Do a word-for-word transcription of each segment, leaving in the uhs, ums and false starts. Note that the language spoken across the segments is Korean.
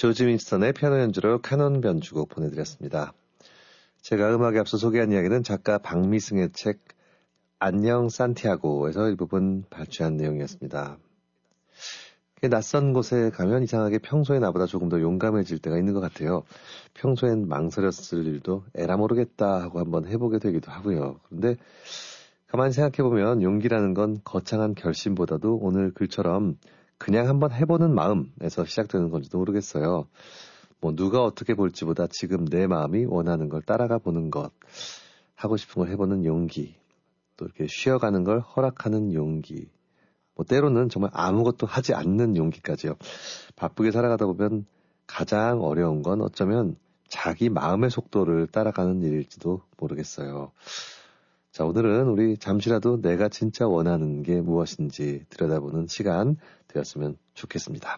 조지 윈스턴의 피아노 연주로 카논 변주곡 보내드렸습니다. 제가 음악에 앞서 소개한 이야기는 작가 박미승의 책 안녕 산티아고에서 일부분 발췌한 내용이었습니다. 낯선 곳에 가면 이상하게 평소에 나보다 조금 더 용감해질 때가 있는 것 같아요. 평소엔 망설였을 일도 에라 모르겠다 하고 한번 해보게 되기도 하고요. 그런데 가만히 생각해보면 용기라는 건 거창한 결심보다도 오늘 글처럼 그냥 한번 해보는 마음에서 시작되는 건지도 모르겠어요. 뭐 누가 어떻게 볼지보다 지금 내 마음이 원하는 걸 따라가 보는 것, 하고 싶은 걸 해보는 용기, 또 이렇게 쉬어가는 걸 허락하는 용기, 뭐 때로는 정말 아무것도 하지 않는 용기까지요. 바쁘게 살아가다 보면 가장 어려운 건 어쩌면 자기 마음의 속도를 따라가는 일일지도 모르겠어요. 자, 오늘은 우리 잠시라도 내가 진짜 원하는 게 무엇인지 들여다보는 시간 되었으면 좋겠습니다.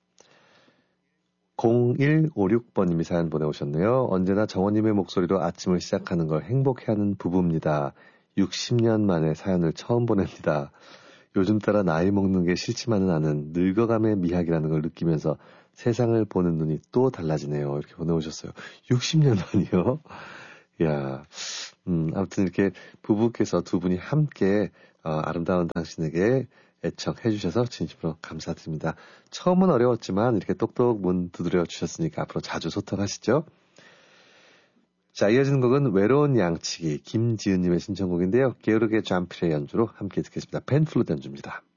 공일오육 번님이 사연 보내오셨네요. 언제나 정원님의 목소리로 아침을 시작하는 걸 행복해하는 부부입니다. 육십 년 만에 사연을 처음 보냅니다. 요즘 따라 나이 먹는 게 싫지만은 않은 늙어감의 미학이라는 걸 느끼면서 세상을 보는 눈이 또 달라지네요. 이렇게 보내오셨어요. 육십 년 만이요? 이야, 음, 아무튼 이렇게 부부께서 두 분이 함께 어, 아름다운 당신에게 애청해 주셔서 진심으로 감사드립니다. 처음은 어려웠지만 이렇게 똑똑 문 두드려 주셨으니까 앞으로 자주 소통하시죠. 자, 이어지는 곡은 외로운 양치기 김지은님의 신청곡인데요. 게으르게 잠필의 연주로 함께 듣겠습니다. 벤 플루트 연주입니다.